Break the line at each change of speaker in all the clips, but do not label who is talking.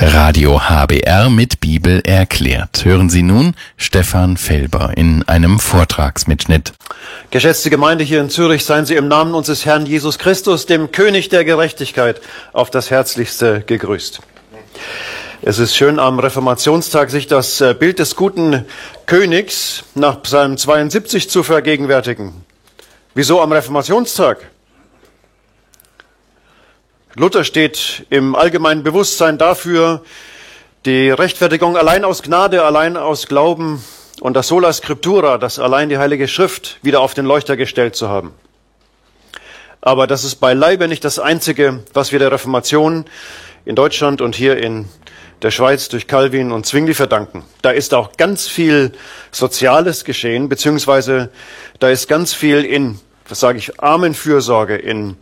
Radio HBR mit Bibel erklärt. Hören Sie nun Stefan Felber in einem Vortragsmitschnitt.
Geschätzte Gemeinde hier in Zürich, seien Sie im Namen unseres Herrn Jesus Christus, dem König der Gerechtigkeit, auf das Herzlichste gegrüßt. Es ist schön, am Reformationstag sich das Bild des guten Königs nach Psalm 72 zu vergegenwärtigen. Wieso am Reformationstag? Luther steht im allgemeinen Bewusstsein dafür, die Rechtfertigung allein aus Gnade, allein aus Glauben und das Sola Scriptura, das allein die Heilige Schrift, wieder auf den Leuchter gestellt zu haben. Aber das ist beileibe nicht das Einzige, was wir der Reformation in Deutschland und hier in der Schweiz durch Calvin und Zwingli verdanken. Da ist auch ganz viel Soziales geschehen, beziehungsweise da ist ganz viel in, Armenfürsorge, in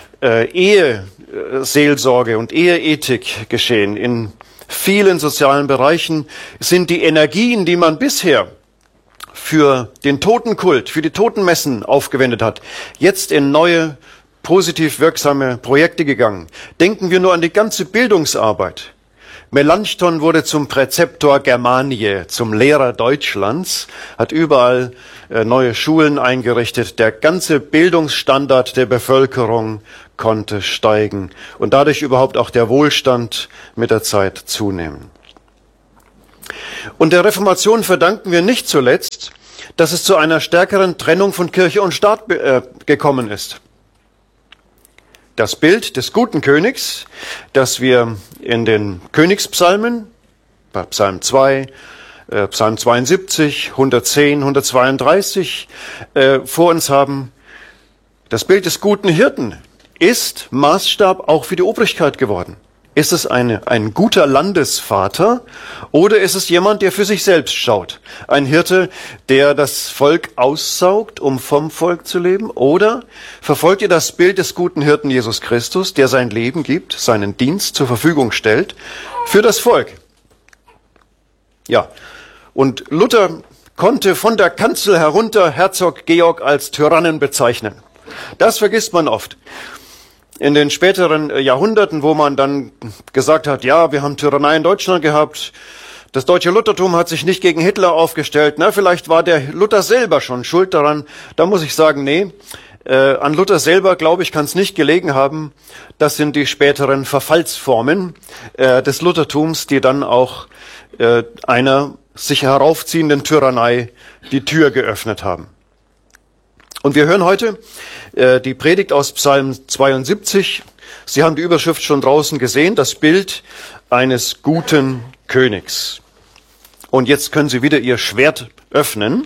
Eheseelsorge und Eheethik geschehen. In vielen sozialen Bereichen sind die Energien, die man bisher für den Totenkult, für die Totenmessen aufgewendet hat, jetzt in neue, positiv wirksame Projekte gegangen. Denken wir nur an die ganze Bildungsarbeit. Melanchthon wurde zum Präzeptor Germaniae, zum Lehrer Deutschlands, hat überall neue Schulen eingerichtet. Der ganze Bildungsstandard der Bevölkerung konnte steigen und dadurch überhaupt auch der Wohlstand mit der Zeit zunehmen. Und der Reformation verdanken wir nicht zuletzt, dass es zu einer stärkeren Trennung von Kirche und Staat gekommen ist. Das Bild des guten Königs, das wir in den Königspsalmen, bei Psalm 2, Psalm 72, 110, 132 vor uns haben, das Bild des guten Hirten ist Maßstab auch für die Obrigkeit geworden. Ist es ein guter Landesvater oder ist es jemand, der für sich selbst schaut? Ein Hirte, der das Volk aussaugt, um vom Volk zu leben? Oder verfolgt ihr das Bild des guten Hirten Jesus Christus, der sein Leben gibt, seinen Dienst zur Verfügung stellt für das Volk? Ja, und Luther konnte von der Kanzel herunter Herzog Georg als Tyrannen bezeichnen. Das vergisst man oft. In den späteren Jahrhunderten, wo man dann gesagt hat, ja, wir haben Tyrannei in Deutschland gehabt, das deutsche Luthertum hat sich nicht gegen Hitler aufgestellt, vielleicht war der Luther selber schon schuld daran. Da muss ich sagen, nee, an Luther selber, glaube ich, kann es nicht gelegen haben. Das sind die späteren Verfallsformen des Luthertums, die dann auch einer sich heraufziehenden Tyrannei die Tür geöffnet haben. Und wir hören heute die Predigt aus Psalm 72. Sie haben die Überschrift schon draußen gesehen, das Bild eines guten Königs. Und jetzt können Sie wieder Ihr Schwert öffnen.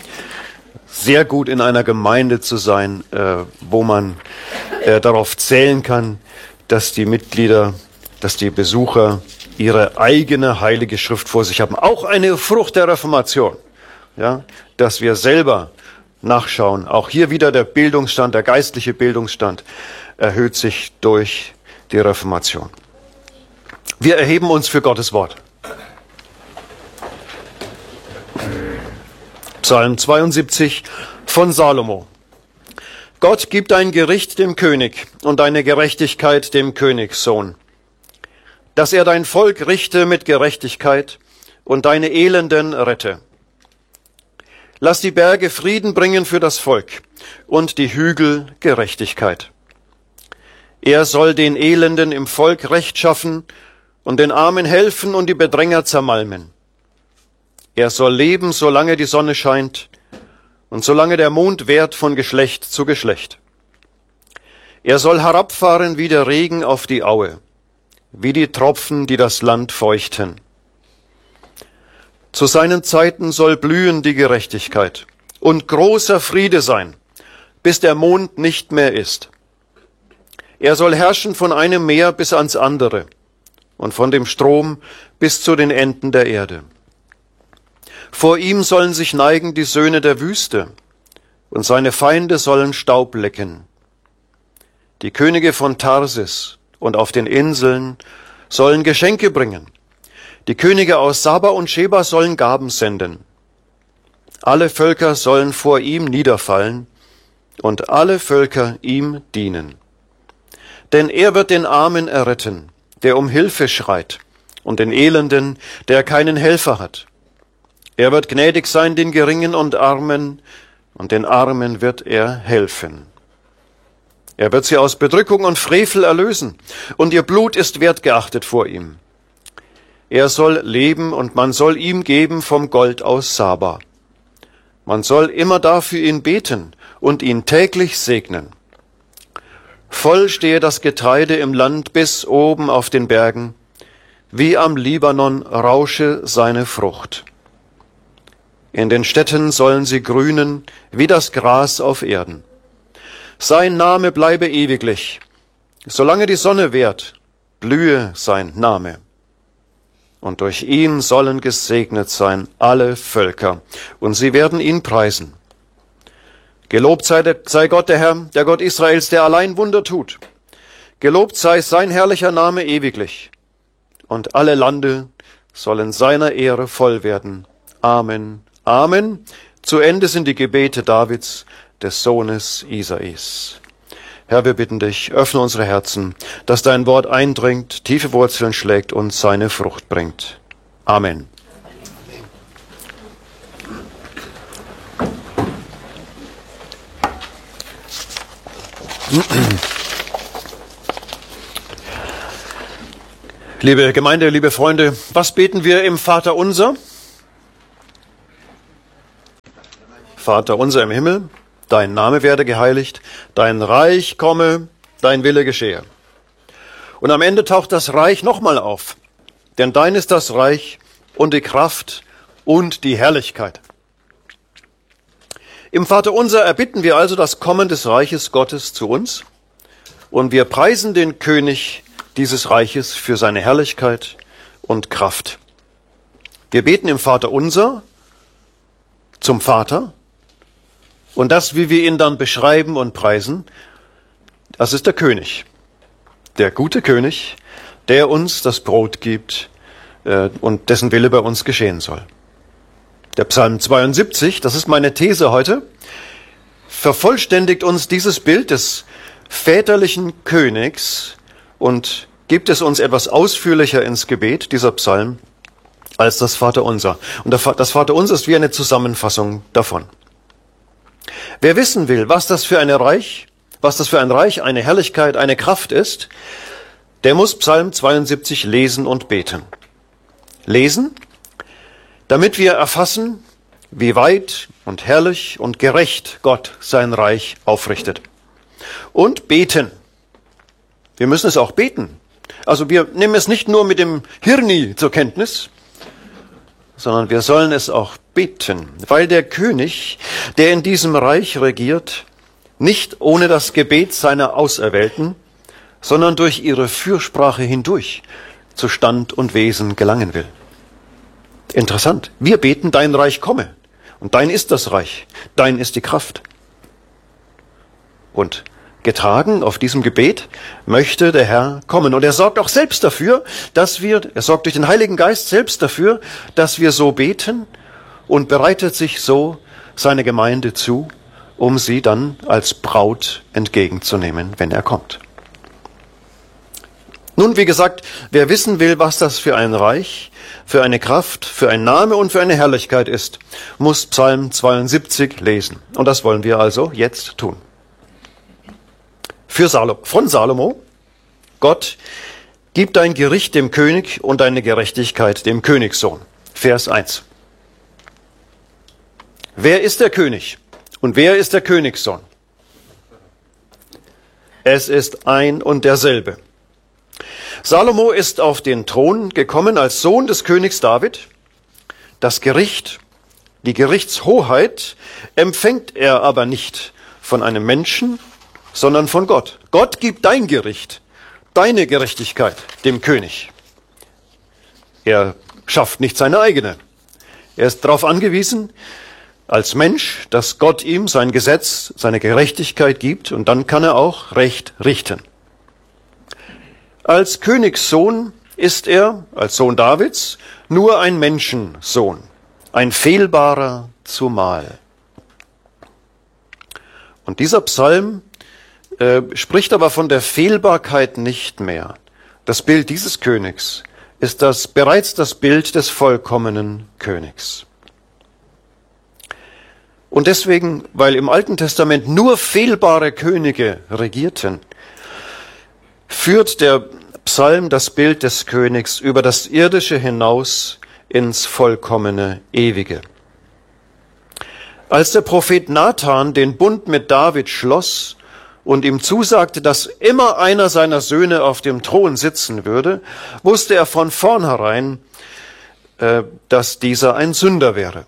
Sehr gut in einer Gemeinde zu sein, wo man darauf zählen kann, dass die Mitglieder, dass die Besucher ihre eigene heilige Schrift vor sich haben. Auch eine Frucht der Reformation, ja, dass wir selber nachschauen. Auch hier wieder der Bildungsstand, der geistliche Bildungsstand erhöht sich durch die Reformation. Wir erheben uns für Gottes Wort. Psalm 72 von Salomo. Gott gibt dein Gericht dem König und deine Gerechtigkeit dem Königssohn, dass er dein Volk richte mit Gerechtigkeit und deine Elenden rette. Lass die Berge Frieden bringen für das Volk und die Hügel Gerechtigkeit. Er soll den Elenden im Volk Recht schaffen und den Armen helfen und die Bedränger zermalmen. Er soll leben, solange die Sonne scheint und solange der Mond währt von Geschlecht zu Geschlecht. Er soll herabfahren wie der Regen auf die Aue, wie die Tropfen, die das Land feuchten. Zu seinen Zeiten soll blühen die Gerechtigkeit und großer Friede sein, bis der Mond nicht mehr ist. Er soll herrschen von einem Meer bis ans andere und von dem Strom bis zu den Enden der Erde. Vor ihm sollen sich neigen die Söhne der Wüste und seine Feinde sollen Staub lecken. Die Könige von Tarsis und auf den Inseln sollen Geschenke bringen. Die Könige aus Saba und Sheba sollen Gaben senden. Alle Völker sollen vor ihm niederfallen und alle Völker ihm dienen. Denn er wird den Armen erretten, der um Hilfe schreit, und den Elenden, der keinen Helfer hat. Er wird gnädig sein den Geringen und Armen, und den Armen wird er helfen. Er wird sie aus Bedrückung und Frevel erlösen, und ihr Blut ist wertgeachtet vor ihm. Er soll leben, und man soll ihm geben vom Gold aus Saba. Man soll immerdar für ihn beten und ihn täglich segnen. Voll stehe das Getreide im Land bis oben auf den Bergen, wie am Libanon rausche seine Frucht. In den Städten sollen sie grünen wie das Gras auf Erden. Sein Name bleibe ewiglich. Solange die Sonne währt, blühe sein Name. Und durch ihn sollen gesegnet sein alle Völker, und sie werden ihn preisen. Gelobt sei Gott der Herr, der Gott Israels, der allein Wunder tut. Gelobt sei sein herrlicher Name ewiglich. Und alle Lande sollen seiner Ehre voll werden. Amen. Amen. Zu Ende sind die Gebete Davids, des Sohnes Isais. Herr, wir bitten dich, öffne unsere Herzen, dass dein Wort eindringt, tiefe Wurzeln schlägt und seine Frucht bringt. Amen. Liebe Gemeinde, liebe Freunde, was beten wir im Vater unser? Vater unser im Himmel, dein Name werde geheiligt, dein Reich komme, dein Wille geschehe. Und am Ende taucht das Reich nochmal auf, denn dein ist das Reich und die Kraft und die Herrlichkeit. Im Vater unser erbitten wir also das Kommen des Reiches Gottes zu uns und wir preisen den König dieses Reiches für seine Herrlichkeit und Kraft. Wir beten im Vater unser zum Vater und das, wie wir ihn dann beschreiben und preisen, das ist der König, der gute König, der uns das Brot gibt und dessen Wille bei uns geschehen soll. Der Psalm 72, das ist meine These heute, vervollständigt uns dieses Bild des väterlichen Königs und gibt es uns etwas ausführlicher ins Gebet, dieser Psalm, als das Vaterunser. Und das Vaterunser ist wie eine Zusammenfassung davon. Wer wissen will, was das für ein Reich, eine Herrlichkeit, eine Kraft ist, der muss Psalm 72 lesen und beten. Lesen, damit wir erfassen, wie weit und herrlich und gerecht Gott sein Reich aufrichtet. Und beten. Wir müssen es auch beten. Also wir nehmen es nicht nur mit dem Hirni zur Kenntnis, sondern wir sollen es auch beten, weil der König, der in diesem Reich regiert, nicht ohne das Gebet seiner Auserwählten, sondern durch ihre Fürsprache hindurch zu Stand und Wesen gelangen will. Interessant. Wir beten, dein Reich komme. Und dein ist das Reich. Dein ist die Kraft. Und getragen auf diesem Gebet möchte der Herr kommen. Und er sorgt auch selbst dafür, er sorgt durch den Heiligen Geist selbst dafür, dass wir so beten und bereitet sich so seine Gemeinde zu, um sie dann als Braut entgegenzunehmen, wenn er kommt. Nun, wie gesagt, wer wissen will, was das für ein Reich, für eine Kraft, für ein Name und für eine Herrlichkeit ist, muss Psalm 72 lesen. Und das wollen wir also jetzt tun. Von Salomo, Gott, gib dein Gericht dem König und deine Gerechtigkeit dem Königssohn. Vers 1. Wer ist der König und wer ist der Königssohn? Es ist ein und derselbe. Salomo ist auf den Thron gekommen als Sohn des Königs David. Das Gericht, die Gerichtshoheit empfängt er aber nicht von einem Menschen, sondern von Gott. Gott gibt dein Gericht, deine Gerechtigkeit dem König. Er schafft nicht seine eigene. Er ist darauf angewiesen, als Mensch, dass Gott ihm sein Gesetz, seine Gerechtigkeit gibt und dann kann er auch Recht richten. Als Königssohn ist er, als Sohn Davids, nur ein Menschensohn, ein fehlbarer zumal. Und dieser Psalm spricht aber von der Fehlbarkeit nicht mehr. Das Bild dieses Königs ist das bereits das Bild des vollkommenen Königs. Und deswegen, weil im Alten Testament nur fehlbare Könige regierten, führt der Psalm das Bild des Königs über das Irdische hinaus ins vollkommene Ewige. Als der Prophet Nathan den Bund mit David schloss und ihm zusagte, dass immer einer seiner Söhne auf dem Thron sitzen würde, wusste er von vornherein, dass dieser ein Sünder wäre.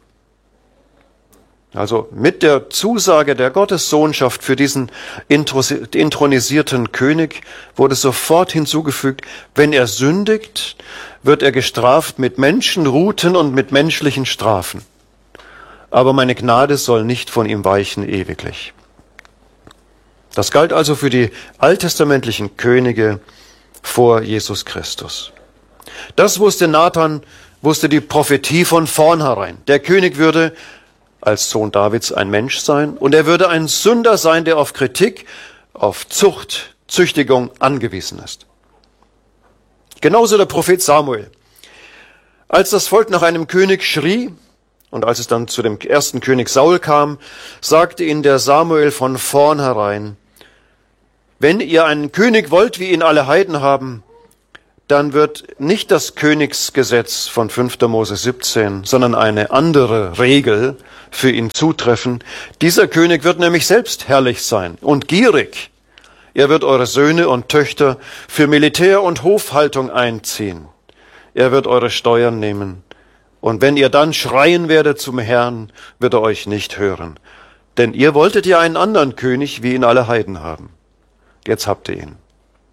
Also mit der Zusage der Gottessohnschaft für diesen inthronisierten König wurde sofort hinzugefügt, wenn er sündigt, wird er gestraft mit Menschenruten und mit menschlichen Strafen. Aber meine Gnade soll nicht von ihm weichen ewiglich. Das galt also für die alttestamentlichen Könige vor Jesus Christus. Das wusste Nathan, wusste die Prophetie von vornherein. Der König würde als Sohn Davids ein Mensch sein und er würde ein Sünder sein, der auf Kritik, auf Zucht, Züchtigung angewiesen ist. Genauso der Prophet Samuel. Als das Volk nach einem König schrie und als es dann zu dem ersten König Saul kam, sagte ihnen der Samuel von vornherein, wenn ihr einen König wollt, wie ihn alle Heiden haben, dann wird nicht das Königsgesetz von 5. Mose 17, sondern eine andere Regel für ihn zutreffen. Dieser König wird nämlich selbst herrlich sein und gierig. Er wird eure Söhne und Töchter für Militär und Hofhaltung einziehen. Er wird eure Steuern nehmen. Und wenn ihr dann schreien werdet zum Herrn, wird er euch nicht hören. Denn ihr wolltet ja einen anderen König, wie ihn alle Heiden haben. Jetzt habt ihr ihn.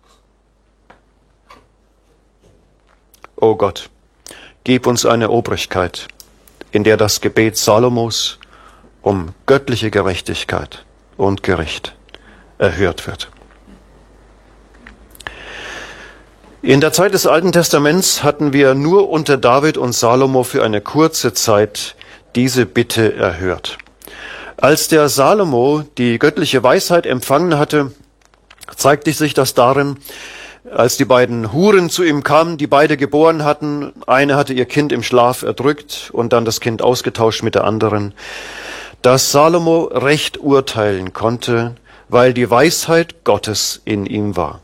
O Gott, gib uns eine Obrigkeit, in der das Gebet Salomos um göttliche Gerechtigkeit und Gericht erhört wird. In der Zeit des Alten Testaments hatten wir nur unter David und Salomo für eine kurze Zeit diese Bitte erhört. Als der Salomo die göttliche Weisheit empfangen hatte, zeigte sich das darin, als die beiden Huren zu ihm kamen, die beide geboren hatten. Eine hatte ihr Kind im Schlaf erdrückt und dann das Kind ausgetauscht mit der anderen, dass Salomo recht urteilen konnte, weil die Weisheit Gottes in ihm war.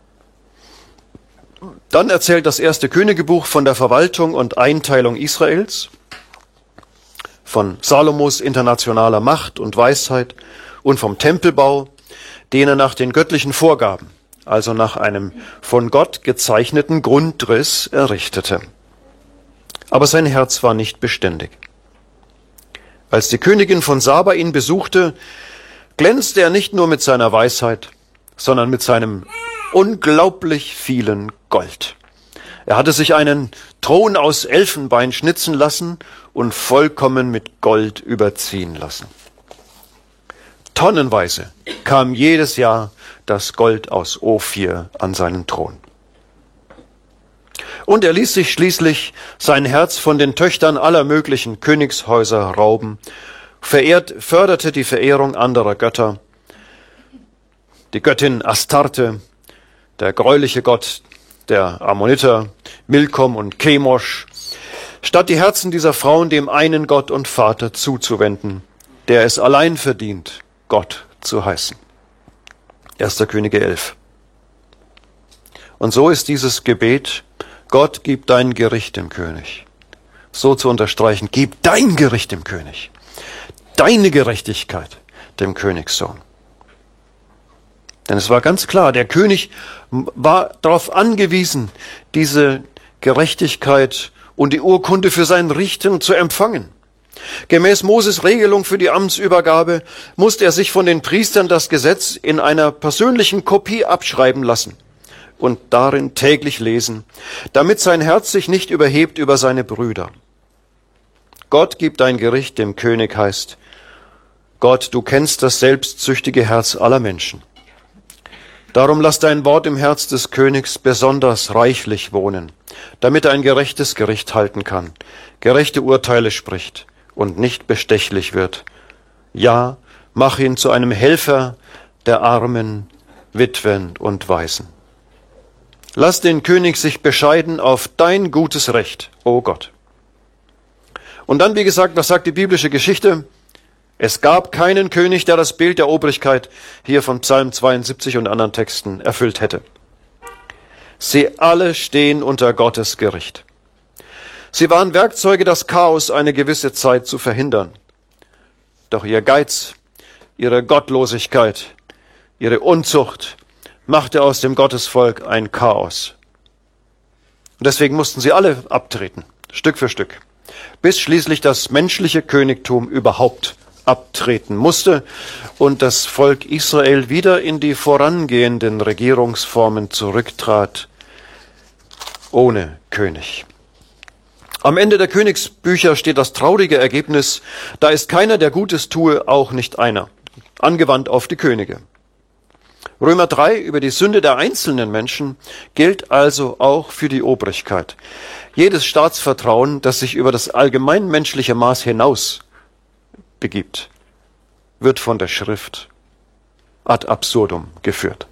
Dann erzählt das erste Königebuch von der Verwaltung und Einteilung Israels, von Salomos internationaler Macht und Weisheit und vom Tempelbau, den er nach den göttlichen Vorgaben, also nach einem von Gott gezeichneten Grundriss errichtete. Aber sein Herz war nicht beständig. Als die Königin von Saba ihn besuchte, glänzte er nicht nur mit seiner Weisheit, sondern mit seinem unglaublich vielen Gold. Er hatte sich einen Thron aus Elfenbein schnitzen lassen und vollkommen mit Gold überziehen lassen. Tonnenweise kam jedes Jahr das Gold aus Ophir an seinen Thron. Und er ließ sich schließlich sein Herz von den Töchtern aller möglichen Königshäuser rauben, förderte die Verehrung anderer Götter, die Göttin Astarte, der greuliche Gott der Ammoniter, Milkom und Chemosh, statt die Herzen dieser Frauen dem einen Gott und Vater zuzuwenden, der es allein verdient, Gott zu heißen. 1. Könige 11. Und so ist dieses Gebet, Gott, gib dein Gericht dem König, so zu unterstreichen, gib dein Gericht dem König, deine Gerechtigkeit dem Königssohn. Denn es war ganz klar, der König war darauf angewiesen, diese Gerechtigkeit und die Urkunde für sein Richten zu empfangen. Gemäß Moses Regelung für die Amtsübergabe musste er sich von den Priestern das Gesetz in einer persönlichen Kopie abschreiben lassen und darin täglich lesen, damit sein Herz sich nicht überhebt über seine Brüder. Gott gibt dein Gericht dem König heißt, Gott, du kennst das selbstsüchtige Herz aller Menschen. Darum lass dein Wort im Herz des Königs besonders reichlich wohnen, damit er ein gerechtes Gericht halten kann, gerechte Urteile spricht und nicht bestechlich wird. Ja, mach ihn zu einem Helfer der Armen, Witwen und Waisen. Lass den König sich bescheiden auf dein gutes Recht, o Gott. Und dann, wie gesagt, was sagt die biblische Geschichte? Es gab keinen König, der das Bild der Obrigkeit hier von Psalm 72 und anderen Texten erfüllt hätte. Sie alle stehen unter Gottes Gericht. Sie waren Werkzeuge, das Chaos eine gewisse Zeit zu verhindern. Doch ihr Geiz, ihre Gottlosigkeit, ihre Unzucht machte aus dem Gottesvolk ein Chaos. Und deswegen mussten sie alle abtreten, Stück für Stück, bis schließlich das menschliche Königtum überhaupt abtreten musste und das Volk Israel wieder in die vorangehenden Regierungsformen zurücktrat, ohne König. Am Ende der Königsbücher steht das traurige Ergebnis: Da ist keiner, der Gutes tue, auch nicht einer. Angewandt auf die Könige. Römer 3 über die Sünde der einzelnen Menschen gilt also auch für die Obrigkeit. Jedes Staatsvertrauen, das sich über das allgemeinmenschliche Maß hinaus begibt, wird von der Schrift ad absurdum geführt.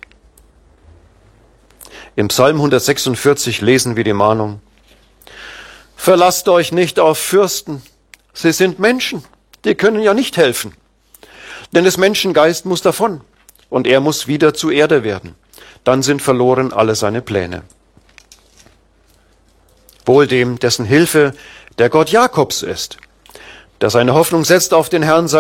Im Psalm 146 lesen wir die Mahnung: Verlasst euch nicht auf Fürsten, sie sind Menschen, die können ja nicht helfen. Denn des Menschen Geist muss davon und er muss wieder zu Erde werden. Dann sind verloren alle seine Pläne. Wohl dem, dessen Hilfe der Gott Jakobs ist, der seine Hoffnung setzt auf den Herrn,